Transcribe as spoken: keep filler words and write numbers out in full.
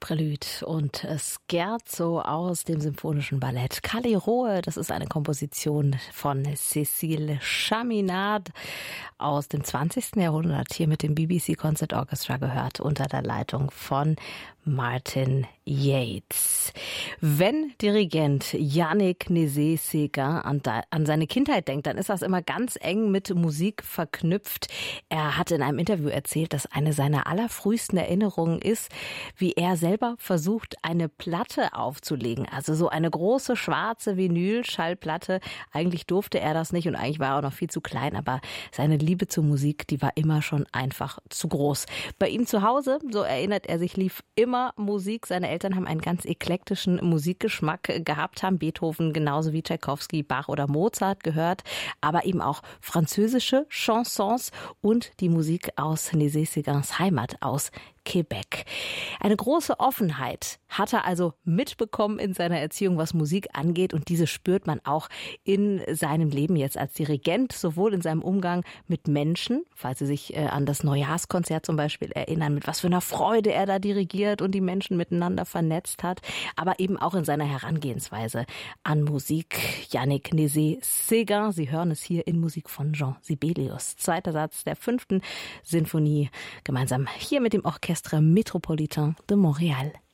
Prelude und Scherzo aus dem Symphonischen Ballett Calle Rohe. Das ist eine Komposition von Cécile Chaminade aus dem zwanzigsten Jahrhundert, hier mit dem B B C Concert Orchestra gehört, unter der Leitung von Martin Yates. Wenn Dirigent Yannick Nézet-Séguin an, an seine Kindheit denkt, dann ist das immer ganz eng mit Musik verknüpft. Er hat in einem Interview erzählt, dass eine seiner allerfrühesten Erinnerungen ist, wie er selber versucht, eine Platte aufzulegen. Also so eine große schwarze Vinyl-Schallplatte. Eigentlich durfte er das nicht und eigentlich war er auch noch viel zu klein, aber seine Liebe zur Musik, die war immer schon einfach zu groß. Bei ihm zu Hause, so erinnert er sich, lief immer Musik. Seine Eltern haben einen ganz eklektischen Musikgeschmack gehabt, haben Beethoven genauso wie Tschaikowski, Bach oder Mozart gehört, aber eben auch französische Chansons und die Musik aus Nézet-Séguins Heimat, aus Quebec. Eine große Offenheit hat er also mitbekommen in seiner Erziehung, was Musik angeht, und diese spürt man auch in seinem Leben jetzt als Dirigent, sowohl in seinem Umgang mit Menschen, falls Sie sich äh, an das Neujahrskonzert zum Beispiel erinnern, mit was für einer Freude er da dirigiert und die Menschen miteinander vernetzt hat, aber eben auch in seiner Herangehensweise an Musik. Yannick Nézet-Séguin, Sie hören es hier in Musik von Jean Sibelius. Zweiter Satz der fünften Sinfonie, gemeinsam hier mit dem Orchestre Métropolitain de Montréal.